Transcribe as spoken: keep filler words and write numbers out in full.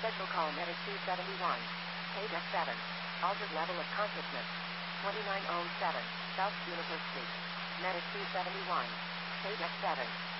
Special call Medic two seventy-one. Page F seven. Altered level of consciousness. twenty-nine oh seven. South Juniper Street. Medic two seventy-one. Page F seven.